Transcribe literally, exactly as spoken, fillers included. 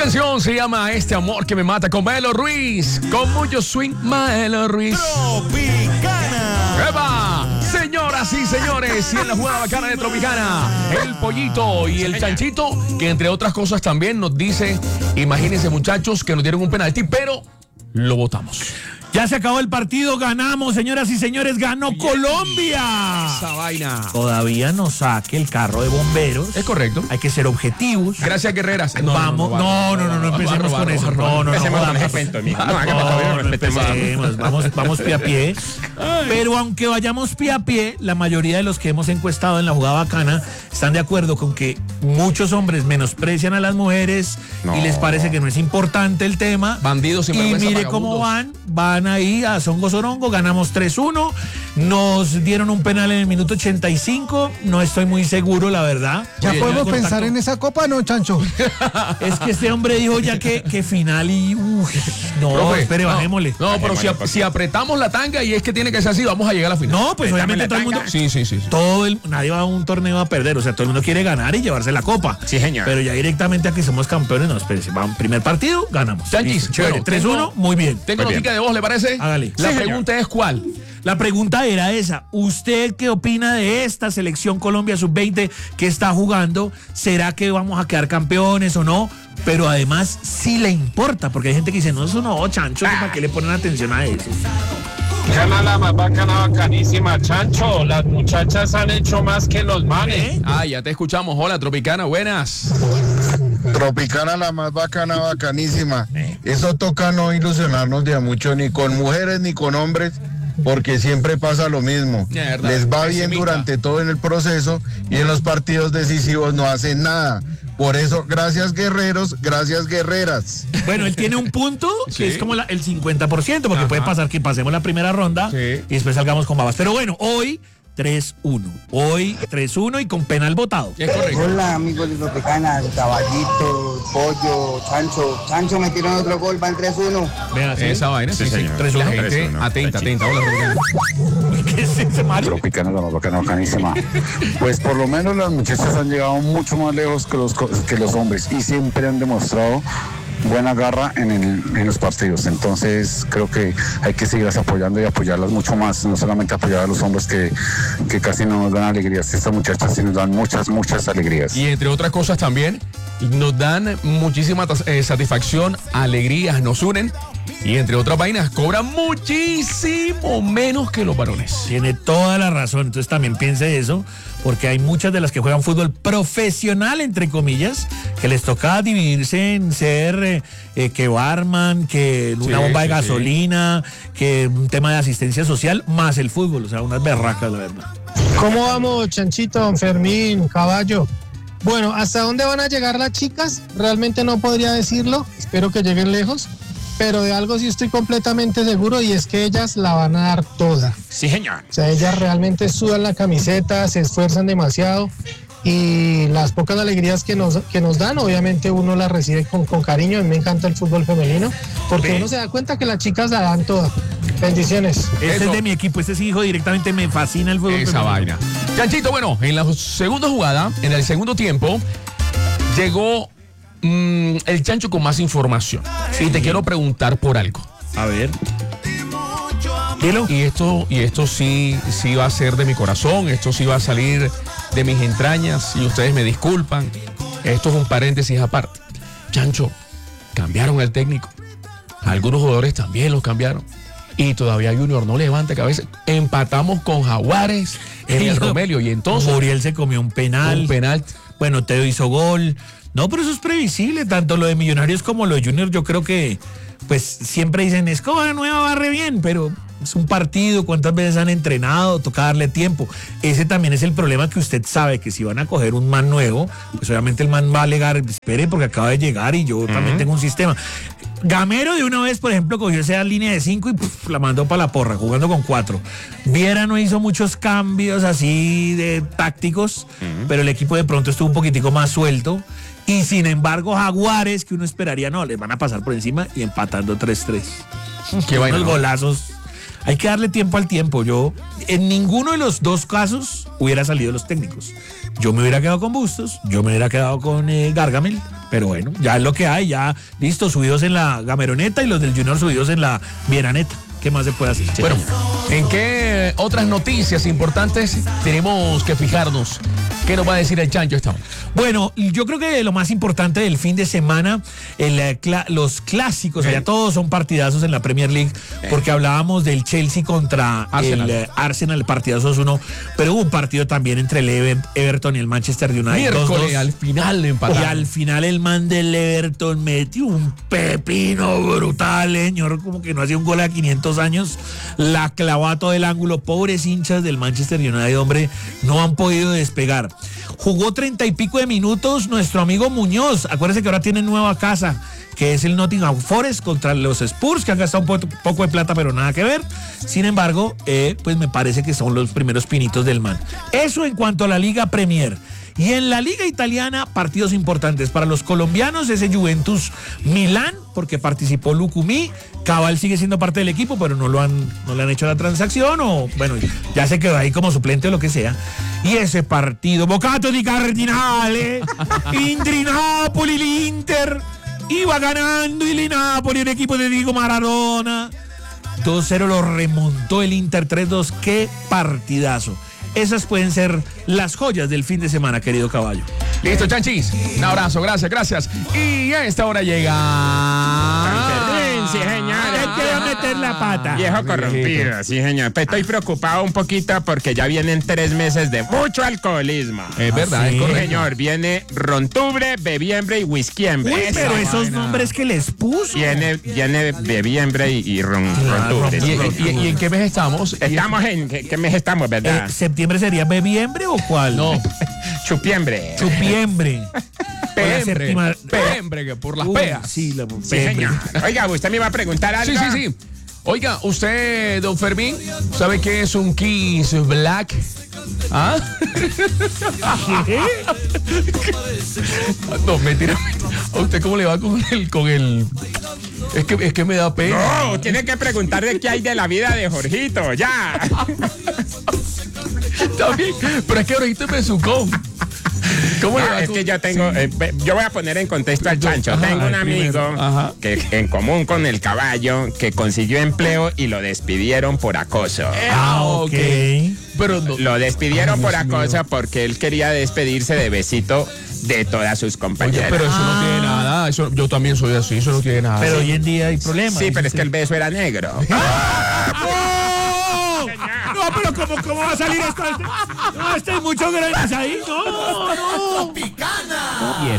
canción se llama Este amor que me mata con Maelo Ruiz. Con mucho swing, Maelo Ruiz. Tropicana. ¡Epa! Señoras y señores, y en la jugada bacana de Tropicana, el Pollito y el Chanchito, que entre otras cosas también nos dice, imagínense muchachos que nos dieron un penalti, pero lo votamos. Ya se acabó el partido, ganamos, señoras y señores, ganó Bien. Colombia. Esa vaina. Todavía no saque el carro de bomberos. Es correcto. Hay que ser objetivos. Gracias, guerreras. No, Vamos, no, no, no, no empecemos con eso. No, no, no. Empecemos con jodamos. ese cuento, amigo. No, No, hagamos no, todavía, no respetemos a- empecemos. Vamos, vamos pie a pie. Pero aunque vayamos pie a pie, la mayoría de los que hemos encuestado en la jugada bacana están de acuerdo con que muchos hombres menosprecian a las mujeres No. y les parece que no es importante el tema. Bandidos sin Y vergüenza, mire cómo van, van ahí a Songo Sorongo, ganamos tres uno, nos dieron un penal en el minuto ochenta y cinco, no estoy muy seguro, la verdad. ¿Ya Oye, podemos el contacto- pensar en esa copa, no, Chancho? Es que este hombre dijo ya que, que final y... Uf, no, Profe, espere, no, bajémosle. No, pero si, ap- si apretamos la tanga y es que tiene que ser así, vamos a llegar a la final. No, pues obviamente todo el mundo... Sí, sí, sí. sí. Todo el, nadie va a un torneo a perder, o sea, todo el mundo quiere ganar y llevarse la copa. Sí, señor. Pero ya directamente aquí somos campeones, no, espérese, va un primer partido, ganamos. Chanchis, Listo, chévere, bueno, tres uno, tengo- muy bien. Tengo Muy bien. notica de voz, ¿le parece? Hágale. La Sí, pregunta es ¿cuál? La pregunta era esa, ¿usted qué opina de esta selección Colombia sub veinte que está jugando? ¿Será que vamos a quedar campeones o no? Pero además sí le importa, porque hay gente que dice, no, eso no, Chancho, ¿para qué le ponen atención a eso? Gana la más bacana, bacanísima, Chancho. Las muchachas han hecho más que los manes. ¿Eh? Ah, ya te escuchamos. Hola, Tropicana, buenas. Tropicana la más bacana, bacanísima. Eso toca no ilusionarnos de a mucho, ni con mujeres ni con hombres, porque siempre pasa lo mismo. Mierda, Les va bien pesimista. durante todo en el proceso y en los partidos decisivos no hacen nada. Por eso, gracias guerreros, gracias guerreras. Bueno, él tiene un punto que Sí. es como la- el cincuenta por ciento, porque Ajá. puede pasar que pasemos la primera ronda Sí. y después salgamos con babas. Pero bueno, hoy tres uno. Hoy tres uno y con penal votado. Es correcto. Hola amigos de Tropicana, Caballito, Pollo, Chancho. Chancho metieron otro gol, van tres uno. Vean así. Esa vaina, sí, Sí, sí. señor. La Tres uno. gente Tres uno. atenta, Tranquilo. atenta. Hola, Tropicana. ¿Qué es ese Mario? Tropicana, la más bacana, bacanísima. Pues por lo menos las muchachas han llegado mucho más lejos que los, co- que los hombres y siempre han demostrado buena garra en, el- en los partidos. Entonces creo que hay que seguirlas apoyando y apoyarlas mucho más, no solamente apoyar a los hombres que, que casi no nos dan alegrías. Estas muchachas sí nos dan muchas, muchas alegrías. Y entre otras cosas también, nos dan muchísima tas- eh, satisfacción, alegrías, nos unen. Y entre otras vainas, cobran muchísimo menos que los varones. Tiene toda la razón, entonces también piense eso, porque hay muchas de las que juegan fútbol profesional, entre comillas, que les toca dividirse en ser eh, eh, que barman, que una Sí, bomba de sí, gasolina, que un tema de asistencia social, más el fútbol, o sea, unas berracas, la verdad. ¿Cómo vamos, Chanchito, Don Fermín, Caballo? Bueno, ¿hasta dónde van a llegar las chicas? Realmente no podría decirlo, espero que lleguen lejos, pero de algo sí estoy completamente seguro y es que ellas la van a dar toda. Sí, señor. O sea, ellas realmente sudan la camiseta, se esfuerzan demasiado y las pocas alegrías que nos, que nos dan, obviamente uno las recibe con, con cariño. A mí me encanta el fútbol femenino porque Ve. uno se da cuenta que las chicas la dan toda. Bendiciones. Este Eso. es de mi equipo, este sí hijo directamente me fascina el fútbol. Esa femenino. vaina. Chanchito, bueno, en la segunda jugada, en el segundo tiempo, llegó mm, el Chancho con más información. Y te quiero preguntar por algo. A ver. Dilo. Y esto, y esto sí, sí va a ser de mi corazón, esto sí va a salir de mis entrañas, y ustedes me disculpan. Esto es un paréntesis aparte. Chancho, cambiaron el técnico. Algunos jugadores también los cambiaron. Y todavía Junior no levanta cabeza. Empatamos con Jaguares en el Romelio. Y entonces, Muriel se comió un penal. un penal. Bueno, Teo hizo gol. No, pero eso es previsible, tanto lo de Millonarios como lo de Junior. Yo creo que, pues, siempre dicen, escoba nueva barre bien, pero es un partido, cuántas veces han entrenado, toca darle tiempo. Ese también es el problema, que usted sabe que si van a coger un man nuevo, pues obviamente el man va a alegar, espere porque acaba de llegar y yo también tengo un sistema. Gamero de una vez, por ejemplo, cogió esa línea de cinco y puf, la mandó para la porra, jugando con cuatro. Viera no hizo muchos cambios así de tácticos, pero el equipo de pronto estuvo un poquitico más suelto. Y sin embargo, Jaguares, que uno esperaría, no, les van a pasar por encima y empatando tres tres. Qué vaina, Unos ¿no? golazos. hay que darle tiempo al tiempo. Yo, en ninguno de los dos casos hubiera salido los técnicos. Yo me hubiera quedado con Bustos, yo me hubiera quedado con eh, Gargamel, pero bueno, ya es lo que hay, ya listo, subidos en la Gameroneta y los del Junior subidos en la Vieraneta. ¿Qué más se puede hacer? Bueno, ¿en qué otras noticias importantes tenemos que fijarnos? ¿Qué nos va a decir el Chancho esta hora? Bueno, yo creo que lo más importante del fin de semana, el, eh, cla- los clásicos, allá todos son partidazos en la Premier League, porque hablábamos del Chelsea contra Arsenal. el eh, Arsenal, partidazos uno, pero hubo un partido también entre el Ever- Everton y el Manchester United. Miércoles, dos dos. al final Y empataron. al final el man del Everton metió un pepino brutal, eh, señor, como que no hacía un gol a quinientos años, la clavó a todo el ángulo. Pobres hinchas del Manchester United, hombre, no han podido despegar. Jugó treinta y pico de minutos nuestro amigo Muñoz. Acuérdense que ahora tiene nueva casa, que es el Nottingham Forest contra los Spurs, que han gastado un po- poco de plata, pero nada que ver. Sin embargo, eh, pues me parece que son los primeros pinitos del man. Eso en cuanto a la Liga Premier. Y en la Liga Italiana, partidos importantes. Para los colombianos, ese Juventus Milán, porque participó Lucumí. Cabal sigue siendo parte del equipo, pero no lo han, no le han hecho la transacción, o bueno, ya se quedó ahí como suplente o lo que sea. Y ese partido, Bocato di Cardinale, Indri Napoli, l'Inter, iba ganando y el Napoli, un equipo de Diego Maradona. dos cero lo remontó el Inter, tres dos, qué partidazo. Esas pueden ser las joyas del fin de semana, querido caballo. Listo, Chanchis. Un abrazo, gracias, gracias. Y a esta hora llega. Sí, señor. Hay que meter la pata. Viejo corrompido, sí, señor. Pues estoy preocupado un poquito porque ya vienen tres meses de mucho alcoholismo. Es verdad, ¿Ah, es sí? Sí, correcto. señor. Viene rontubre, bebiembre y whiskyembre. Uy, pero Esa esos vaina. nombres que les puso. Viene, viene bebiembre y, y ron, rontubre. ¿Y, sí. y- y- y en qué mes estamos? Estamos en... ¿Qué, qué mes estamos, Eh, verdad? ¿Septiembre sería bebiembre o cuál? No, Chupiembre. Chupiembre. Peembre. séptima- Peembre, que por las Uy, peas. Sí, la Sí, peembre. señor. Oiga, usted me iba a preguntar algo. Sí, sí, sí. Oiga, usted, don Fermín, ¿sabe qué es un Kiss Black? ¿Ah? No, mentira. ¿A usted cómo le va con el, con el... Es que, es que me da pena. No, tiene que preguntar de qué hay de la vida de Jorgito, ya. Está bien, pero es que ahorita me besucón. ¿Cómo le Ah, va es con- que yo tengo, eh, ve- yo voy a poner en contexto al Chancho. Ajá, tengo un el amigo primero. Ajá. que en común con el caballo que consiguió empleo y lo despidieron por acoso. Ah, ok. Pero no. Lo despidieron Ay, por Dios mío. acoso porque él quería despedirse de besito de todas sus Oye, compañeras. pero eso no tiene nada. Eso, yo también soy así, eso no tiene nada. Pero hoy en día hay problemas. Sí, pero es que el beso era negro. No, pero ¿cómo, cómo va a salir esto? No, este hay mucho granos ahí. No, no.